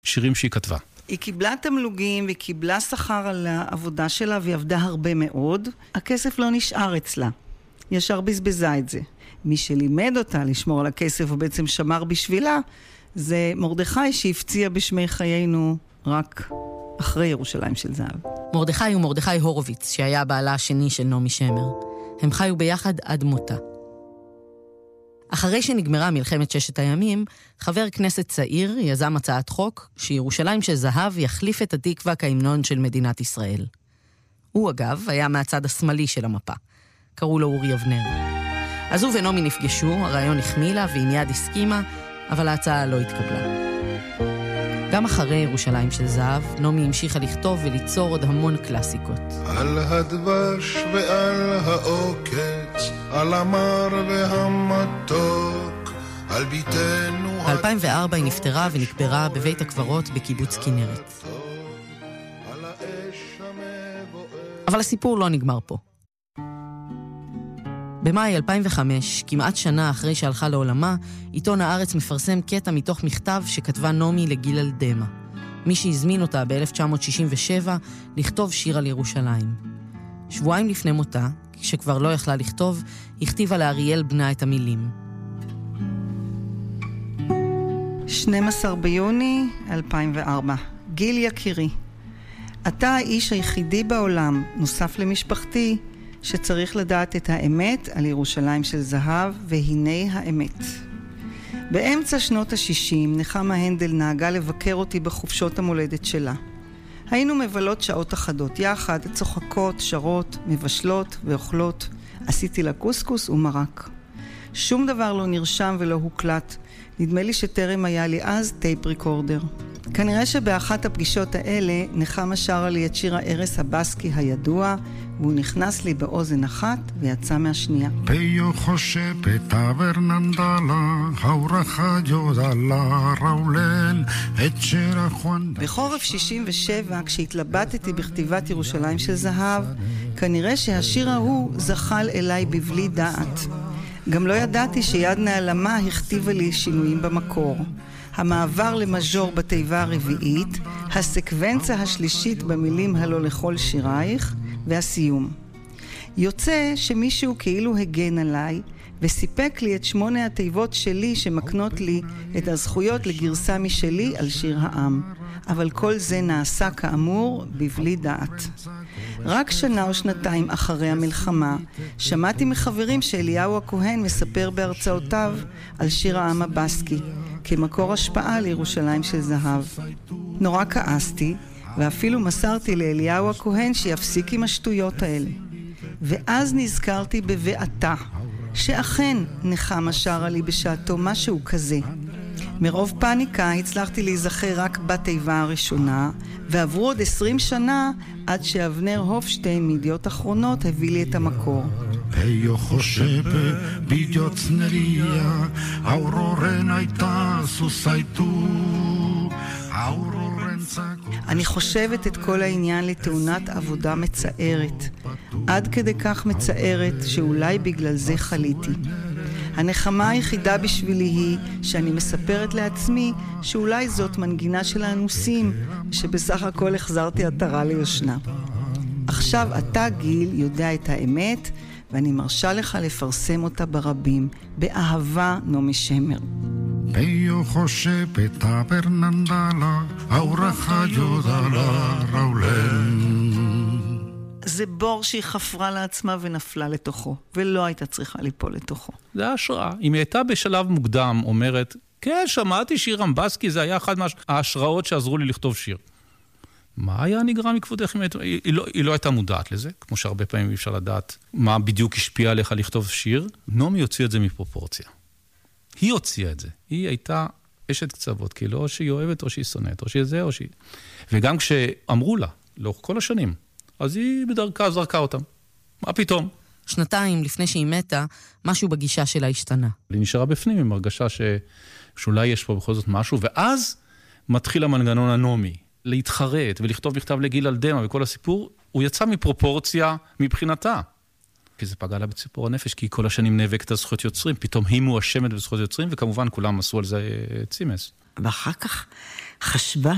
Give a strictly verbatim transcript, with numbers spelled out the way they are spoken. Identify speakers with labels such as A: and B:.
A: שירים שהיא כתבה.
B: היא קיבלה תמלוגים והיא קיבלה שכר על העבודה שלה והיא עבדה הרבה מאוד. הכסף לא נשאר אצלה. ישר בזבזה את זה. מי שלימד אותה לשמור על הכסף ובעצם שמר בשבילה, זה מרדכי שהפציע בשמי חיינו רק אחרי ירושלים של זהב.
C: מרדכי הוא מרדכי הורוביץ, שהיה בעלה השני של נעמי שמר. הם חיו ביחד עד מותה. אחרי שנגמרה מלחמת ששת הימים, חבר כנסת צעיר יזם הצעת חוק שירושלים של זהב יחליף את התקווה כהמנון של מדינת ישראל. הוא אגב היה מהצד השמאלי של המפה. קראו לו אורי אבנר. אז הוא ונעמי נפגשו, הרעיון החמיא לה והיא מיד הסכימה, אבל ההצעה לא התקבלה. גם אחרי ירושלים של זהב, נעמי המשיכה לכתוב וליצור עוד המון קלאסיקות.
D: על הדבש ועל העוקץ, על המר והמתוק, על ביתנו...
C: ב-אלפיים וארבע היא נפטרה ונקברה בבית הקברות בקיבוץ כנרת. אבל הסיפור לא נגמר פה. במאי אלפיים וחמש, כמעט שנה אחרי שהלכה לעולמה, עיתון הארץ מפרסם קטע מתוך מכתב שכתבה נעמי לגיל אלדמה. מי שהזמין אותה ב-אלף תשע מאות שישים ושבע לכתוב שיר על ירושלים. שבועיים לפני מותה, כשכבר לא יכלה לכתוב, הכתיבה לאריאל בנה את המילים.
B: שנים עשר ביוני אלפיים וארבע. גיל יקירי, אתה האיש היחידי בעולם, נוסף למשפחתי, שצריך לדעת את האמת על ירושלים של זהב, והנה האמת. באמצע שנות ה-שישים נחמה הנדל נהגה לבקר אותי בחופשות המולדת שלה. היינו מבלות שעות אחדות יחד, צוחקות, שרות, מבשלות ואוכלות. עשיתי לה קוסקוס ומרק. שום דבר לא נרשם ולא הוקלט. נדמה לי שטרם היה לי אז טייפ ריקורדר. כנראה שבאחת הפגישות האלה נחמה שרה לי את שיר הארס הבסקי הידוע, והוא נכנס לי באוזן אחת ויצא מהשנייה.
D: פיו חושב בטברננדלה, חורחה יודלה, ראולל את שירה חואנדה.
B: בחורף שישים ושבע, כשהתלבטתי בכתיבת ירושלים של זהב, כנראה שהשיר ההוא זחל אליי בבלי דעת. גם לא ידעתי שיד נעלמה הכתיבה לי שינויים במקור. המעבר למז'ור בתיבה הרביעית, הסקוונציה השלישית במילים הלא לכל שירייך, והסיום. יוצא שמישהו כאילו הגן עליי, וסיפק לי את שמונה התיבות שלי שמקנות לי את הזכויות לגרסה משלי על שיר העם. אבל כל זה נעשה כאמור בבלי דעת. רק שנה או שנתיים אחרי המלחמה, שמעתי מחברים שאליהו הכהן מספר בהרצאותיו על שיר העם הבסקי, כמקור השפעה לירושלים של זהב. נורא כעסתי, ואפילו מסרתי לאליהו הכהן שיפסיק עם השטויות האלה. ואז נזכרתי בבעתה, שאכן נחמה שרה לי בשעתו משהו כזה. מרוב פאניקה הצלחתי להיזכר רק בתיבה הראשונה, ועברו עוד עשרים שנה עד שאבנר הופשטיין מידיעות אחרונות הביא לי את המקור.
D: היו חושב בידיעות צנריה, אורורן הייתה סוסייטו, אורורן צקו.
B: אני חושבת את כל העניין לתאונת עבודה מצערת, עד כדי כך מצערת שאולי בגלל זה חליתי. הנחמה היחידה בשבילי היא שאני מספרת לעצמי שאולי זאת מנגינה של האנוסים, שבסך הכל החזרתי עטרה ליושנה. עכשיו אתה גיל יודע את האמת, ואני מרשה לך לפרסם אותה ברבים, באהבה נעמי שמר.
D: פיו חושב בטברננדלה, אורחה יודלה ראולן.
B: זה בור שהיא חפרה לעצמה ונפלה לתוכו, ולא הייתה צריכה ליפול לתוכו.
A: זה ההשראה. אם היא הייתה בשלב מוקדם אומרת, כן, שמעתי שיר אמבסקי, זה היה אחד מההשראות שעזרו לי לכתוב שיר. מה היה נגרם מכבודך? היא, היא, לא, היא לא הייתה מודעת לזה, כמו שהרבה פעמים אי אפשר לדעת מה בדיוק השפיע עליך לכתוב שיר. נעמי הוציא את זה מפרופורציה. היא הוציאה את זה. היא הייתה אשת קצוות, כאילו או שהיא אוהבת או שהיא שונאת, או שהיא זה או שהיא... וגם כשאמרו לה, לאורך כל השנים, אז היא בדרכה זרקה אותם. מה פתאום?
C: שנתיים לפני שהיא מתה, משהו בגישה שלה השתנה.
A: היא נשארה בפנים עם הרגשה ש... שאולי יש פה בכל זאת משהו, ואז מתחיל המנגנון הנעמי, להתחרט ולכתוב מכתב לגיל אלדמה וכל הסיפור, הוא יצא מפרופורציה מבחינתה. כי זה פגע לה בציפור הנפש, כי היא כל השנים נאבקת על זכויות יוצרים, פתאום היא מואשמת בזכויות יוצרים, וכמובן כולם עשו על זה צימס.
B: ואחר כך חשבה